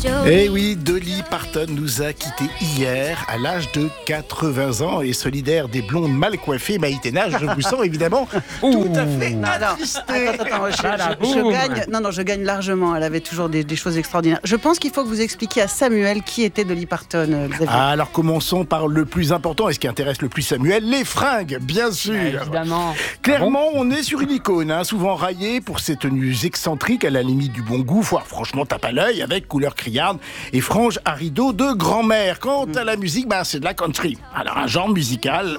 Eh oui, Dolly Parton nous a quittés hier à l'âge de 80 ans et solidaire des blondes mal coiffées Maïtena, je vous sens évidemment tout à fait attristé. Je gagne largement. Elle avait toujours des choses extraordinaires. Je pense qu'il faut que vous expliquiez à Samuel qui était Dolly Parton, Xavier. Alors commençons par le plus important et ce qui intéresse le plus Samuel, les fringues, bien sûr. Évidemment. Clairement, on est sur une icône, souvent raillée pour ses tenues excentriques à la limite du bon goût. Franchement, tape à l'œil avec couleur criarde et franges à rideaux de grand-mère. Quant à la musique, c'est de la country. Alors un genre musical,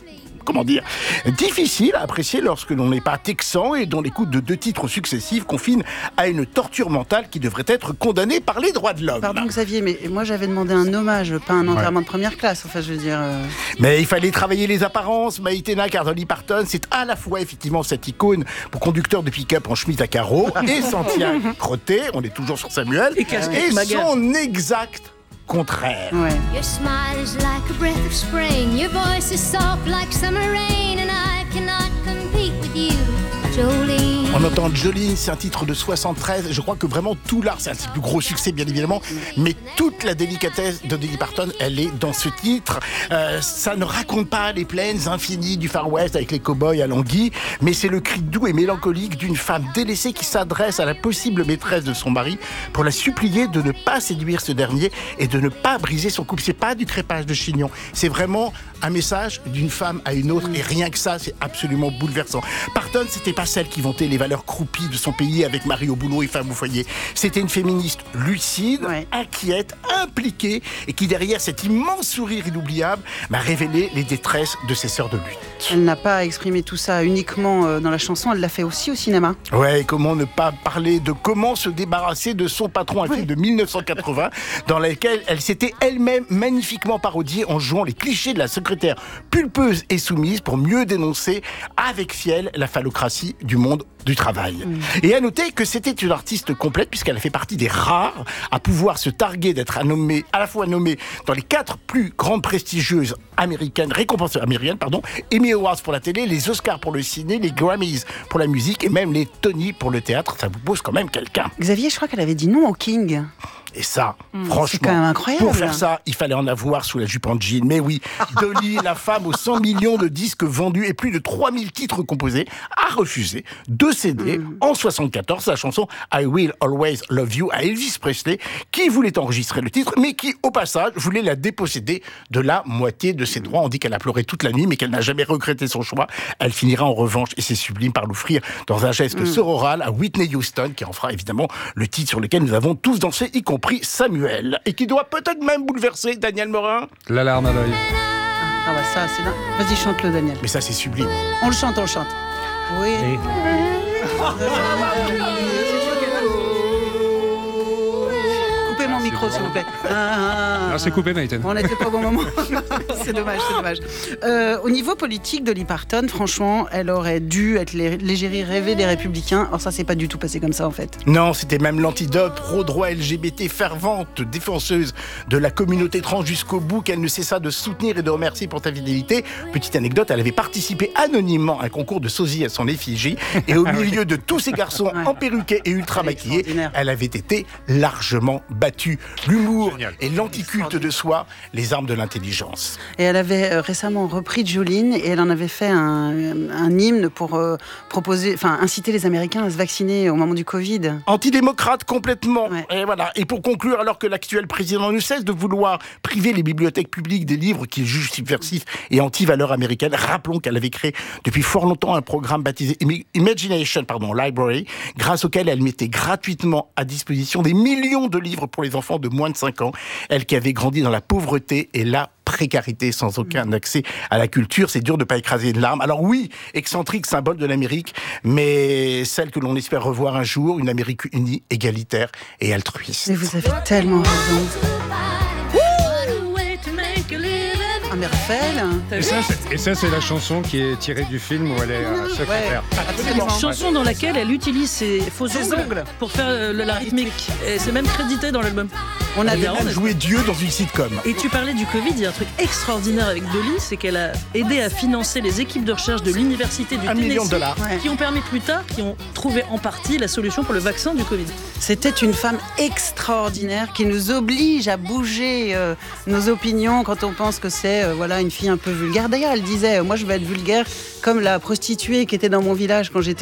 difficile à apprécier lorsque l'on n'est pas texan et dont l'écoute de 2 titres successifs confine à une torture mentale qui devrait être condamnée par les droits de l'homme. Pardon Xavier, mais moi j'avais demandé un hommage, pas un enterrement de première classe, enfin je veux dire... Mais il fallait travailler les apparences, Maïtena, car Dolly Parton, c'est à la fois effectivement cette icône pour conducteur de pick-up en chemise à carreaux et Santiago crotté, on est toujours sur Samuel, et son exact contraire. Your smile is like a breath of spring. Your voice is soft like summer rain. And I cannot compete with you, Jolene. On entend Jolene, c'est un titre de 73. Je crois que vraiment tout l'art, c'est un des plus gros succès bien évidemment, mais toute la délicatesse de Dolly Parton, elle est dans ce titre. Ça ne raconte pas les plaines infinies du Far West avec les cow-boys à Languille, mais c'est le cri doux et mélancolique d'une femme délaissée qui s'adresse à la possible maîtresse de son mari pour la supplier de ne pas séduire ce dernier et de ne pas briser son couple. C'est pas du crépage de chignon, c'est vraiment un message d'une femme à une autre et rien que ça, c'est absolument bouleversant. Parton, c'était pas celle qui vantait les valeurs croupies de son pays avec mari au boulot et femme au foyer. C'était une féministe lucide, inquiète, impliquée et qui derrière cet immense sourire inoubliable m'a révélé les détresses de ses sœurs de lutte. Elle n'a pas exprimé tout ça uniquement dans la chanson, elle l'a fait aussi au cinéma. Ouais, comment ne pas parler de comment se débarrasser de son patron, un film de 1980 dans lequel elle s'était elle-même magnifiquement parodiée en jouant les clichés de la secrétaire pulpeuse et soumise pour mieux dénoncer avec fiel la phallocratie du monde du travail. Et à noter que c'était une artiste complète puisqu'elle a fait partie des rares à pouvoir se targuer d'être à la fois nommée dans les 4 plus grandes prestigieuses récompenses américaines, Emmy Awards pour la télé, les Oscars pour le ciné, les Grammys pour la musique et même les Tony pour le théâtre. Ça vous pose quand même quelqu'un. Xavier, je crois qu'elle avait dit non au King. Et ça, franchement, c'est quand même incroyable. Pour faire ça, il fallait en avoir sous la jupe en jean. Mais oui, Dolly, la femme aux 100 millions de disques vendus et plus de 3000 titres composés, a refusé de céder en 74 sa chanson I Will Always Love You à Elvis Presley, qui voulait enregistrer le titre, mais qui, au passage, voulait la déposséder de la moitié de ses droits. On dit qu'elle a pleuré toute la nuit, mais qu'elle n'a jamais regretté son choix. Elle finira en revanche, et c'est sublime, par l'offrir dans un geste sororal à Whitney Houston, qui en fera évidemment le titre sur lequel nous avons tous dansé, y compris Samuel, et qui doit peut-être même bouleverser Daniel Morin. La larme à l'œil. Ah bah ça, c'est dingue. Vas-y, chante-le, Daniel. Mais ça, c'est sublime. On le chante. Oui. Coupez mon micro, s'il vous plaît. C'est coupé, Maïten. On n'était pas au bon moment. C'est dommage. Au niveau politique, Dolly Parton, franchement, elle aurait dû être l'égérie rêvée des Républicains. Or ça, c'est pas du tout passé comme ça, en fait. Non, c'était même l'antidote pro-droit LGBT, fervente défenseuse de la communauté trans jusqu'au bout, qu'elle ne cessa de soutenir et de remercier pour sa fidélité. Petite anecdote, elle avait participé anonymement à un concours de sosie à son effigie, et au milieu de tous ces garçons emperruqués et ultra maquillés, elle avait été largement battue. L'humour et l'anticulte de soi, les armes de l'intelligence. Et elle avait récemment repris Jolene et elle en avait fait un hymne pour inciter les Américains à se vacciner au moment du Covid. Antidémocrate complètement. Et voilà. Et pour conclure, alors que l'actuel président ne cesse de vouloir priver les bibliothèques publiques des livres qu'il juge subversifs et anti-valeurs américaines, rappelons qu'elle avait créé depuis fort longtemps un programme baptisé Imagination Library, grâce auquel elle mettait gratuitement à disposition des millions de livres pour les enfants de moins de 5 ans. Elle qui avait grandi dans la pauvreté et la précarité sans aucun accès à la culture, c'est dur de ne pas écraser de larmes. Alors oui, excentrique, symbole de l'Amérique, mais celle que l'on espère revoir un jour, une Amérique unie, égalitaire et altruiste. Mais vous avez tellement raison. Raphaël. Et ça, c'est la chanson qui est tirée du film où elle est secrétaire. C'est une chanson dans laquelle elle utilise ses faux ongles pour faire la rythmique. Et c'est même crédité dans l'album. On a Elle marrant, a n'est-ce joué Dieu dans une sitcom. Et tu parlais du Covid, il y a un truc extraordinaire avec Dolly, c'est qu'elle a aidé à financer les équipes de recherche de l'université du $1 million. Tennessee, Ouais. qui ont permis plus tard, qui ont trouvé en partie la solution pour le vaccin du Covid. C'était une femme extraordinaire qui nous oblige à bouger nos opinions quand on pense que c'est une fille un peu vulgaire. D'ailleurs, elle disait, moi je veux être vulgaire comme la prostituée qui était dans mon village quand j'étais